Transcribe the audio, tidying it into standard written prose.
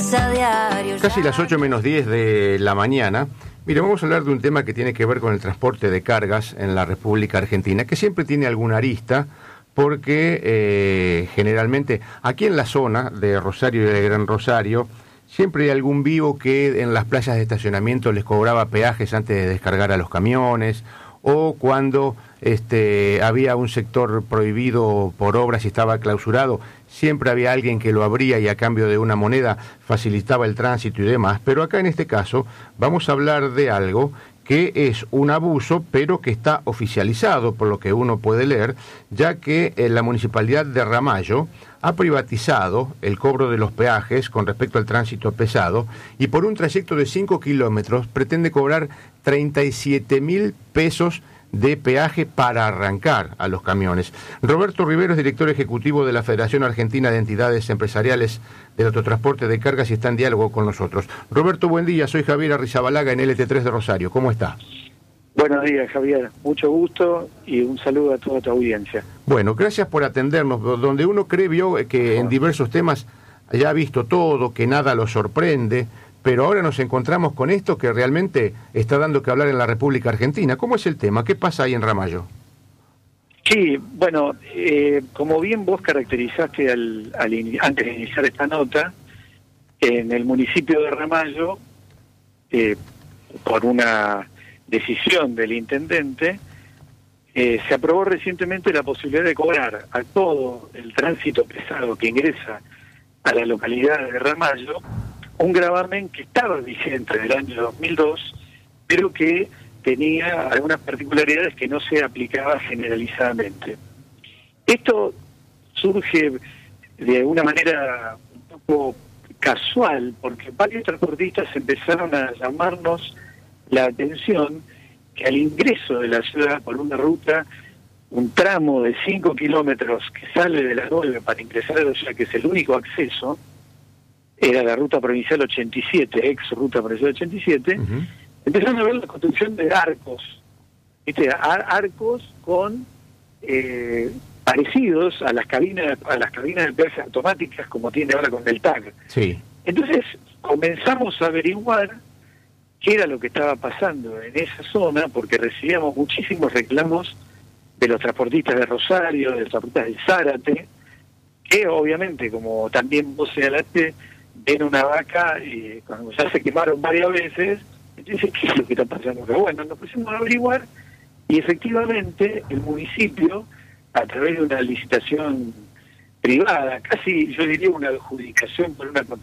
a diario. Casi las 8 menos 10 de la mañana. Mire, vamos a hablar de un tema que tiene que ver con el transporte de cargas en la República Argentina, que siempre tiene alguna arista, porque generalmente aquí en la zona de Rosario y de Gran Rosario, siempre hay algún vivo que en las playas de estacionamiento les cobraba peajes antes de descargar a los camiones, o cuando había un sector prohibido por obras y estaba clausurado, siempre había alguien que lo abría y a cambio de una moneda facilitaba el tránsito y demás. Pero acá en este caso vamos a hablar de algo que es un abuso, pero que está oficializado por lo que uno puede leer, ya que la Municipalidad de Ramallo ha privatizado el cobro de los peajes con respecto al tránsito pesado y por un trayecto de 5 kilómetros pretende cobrar 37.000 pesos de peaje para arrancar a los camiones. Roberto Rivero es director ejecutivo de la Federación Argentina de Entidades Empresariales del Autotransporte de Cargas y está en diálogo con nosotros. Roberto, buen día, soy Javier Arrizabalaga en LT3 de Rosario. ¿Cómo está? Buenos días, Javier. Mucho gusto y un saludo a toda tu audiencia. Bueno, gracias por atendernos. Donde uno vio que en diversos temas ya ha visto todo, que nada lo sorprende, pero ahora nos encontramos con esto que realmente está dando que hablar en la República Argentina. ¿Cómo es el tema? ¿Qué pasa ahí en Ramallo? Sí, bueno, como bien vos caracterizaste antes de iniciar esta nota, en el municipio de Ramallo, por una decisión del intendente, se aprobó recientemente la posibilidad de cobrar a todo el tránsito pesado que ingresa a la localidad de Ramallo un gravamen que estaba vigente del año 2002, pero que tenía algunas particularidades que no se aplicaba generalizadamente. Esto surge de una manera un poco casual, porque varios transportistas empezaron a llamarnos la atención que al ingreso de la ciudad por una ruta, un tramo de 5 kilómetros que sale de la 9 para ingresar a la ciudad, que es el único acceso, era la ruta provincial 87, ex ruta provincial 87, empezaron a ver la construcción de arcos, ¿viste? Arcos con parecidos a las cabinas de peaje automáticas como tiene ahora con el TAG. Sí. Entonces comenzamos a averiguar qué era lo que estaba pasando en esa zona, porque recibíamos muchísimos reclamos de los transportistas de Rosario, de los transportistas del Zárate, que obviamente, como también vos señalaste, ven una vaca y cuando ya se quemaron varias veces, entonces, ¿qué es lo que está pasando? Pero bueno, nos pusimos a averiguar y efectivamente el municipio, a través de una licitación privada, casi yo diría una adjudicación por una